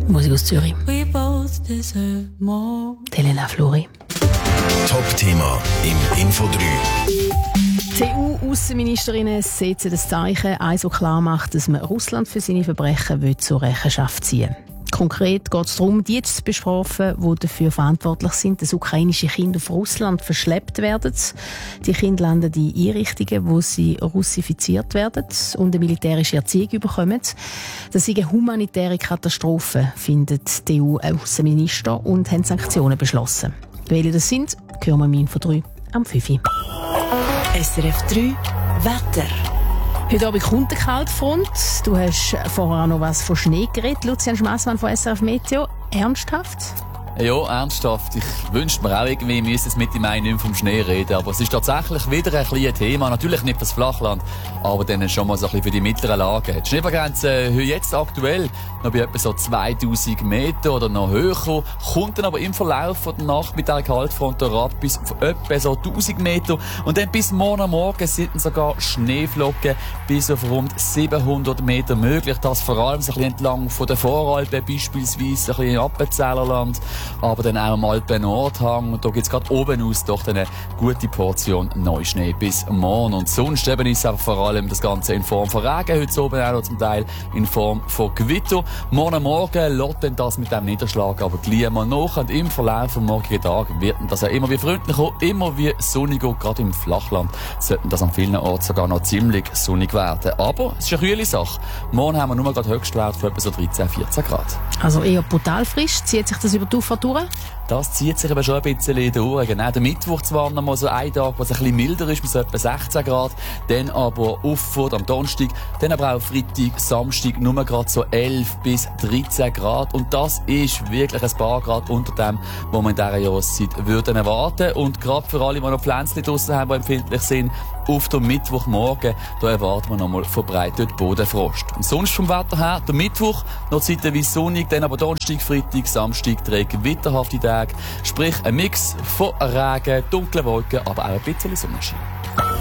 Musik aus Zürich. We both deserve more. Elena Flori. Top-Thema im Info 3. Die EU-Aussenministerinnen setzen das Zeichen, so klar macht, dass man Russland für seine Verbrechen zur Rechenschaft ziehen will. Konkret geht es darum, die zu bestrafen, die dafür verantwortlich sind, dass ukrainische Kinder auf Russland verschleppt werden. Die Kinder landen in Einrichtungen, wo sie russifiziert werden und eine militärische Erziehung bekommen. Das ist eine humanitäre Katastrophe, findet die EU-Außenminister und haben Sanktionen beschlossen. Welche das sind, hören wir im Info 3 am 5 Uhr. SRF 3 Wetter. Heute Abend kommt eine Kaltfront. Du hast vorher auch noch was von Schnee geredet. Lucian Schmassmann von SRF Meteo. Ernsthaft? Ja, ernsthaft. Ich wünschte mir auch irgendwie, wir müssten Mitte Mai nicht mehr vom Schnee reden. Aber es ist tatsächlich wieder ein kleines Thema. Natürlich nicht fürs Flachland, aber dann schon mal so ein bisschen für die mittleren Lagen. Die Schneeballgrenze jetzt aktuell noch bei etwa so 2000 Meter oder noch höher. Kommt dann aber im Verlauf der Nacht mit der Kaltfront herab bis auf etwa so 1000 Meter. Und dann bis morgen sind sogar Schneeflocken bis auf rund 700 Meter möglich. Das vor allem so ein bisschen entlang von den Voralpen, beispielsweise ein bisschen im Appenzellerland. Aber dann auch am Alpen-Nordhang. Und da gibt es gerade oben aus doch eine gute Portion Neuschnee bis morgen. Und sonst eben ist einfach vor allem das Ganze in Form von Regen. Heute oben auch noch zum Teil in Form von Gewitter. Morgen lässt dann das mit dem Niederschlag aber gleich mal nach. Und im Verlauf des morgigen Tages wird das ja immer wie freundlicher, immer wie sonniger. Gerade im Flachland sollten das an vielen Orten sogar noch ziemlich sonnig werden. Aber es ist eine kühle Sache. Morgen haben wir nur gerade Höchstwert von etwa so 13, 14 Grad. Also eher brutal frisch. Zieht sich das über die Auffahrt durch? Das zieht sich aber schon ein bisschen durch. Genau, der Mittwoch zwar noch mal so ein Tag, wo es ein bisschen milder ist, bis etwa 16 Grad. Dann aber Auffahrt am Donnerstag, dann aber auch Freitag, Samstag nur gerade so 11 bis 13 Grad. Und das ist wirklich ein paar Grad unter dem, was wir in dieser Jahreszeit würden erwarten. Und gerade für alle, die noch Pflänzchen draussen haben, die empfindlich sind, auf den Mittwochmorgen, da erwarten wir nochmal verbreitet Bodenfrost. Und sonst vom Wetter her, der Mittwoch noch zeitweise sonnig, dann aber Donnerstag, Freitag, Samstag trägt gewitterhafte Tage. Sprich, ein Mix von Regen, dunklen Wolken, aber auch ein bisschen Sonnenschein.